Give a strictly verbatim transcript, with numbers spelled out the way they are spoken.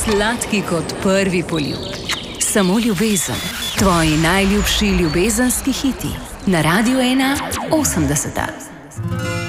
sladki kot prvi poljub. Samo ljubezen, tvoji najljubši ljubezenski hiti. Na Radiu ena osemdeseta.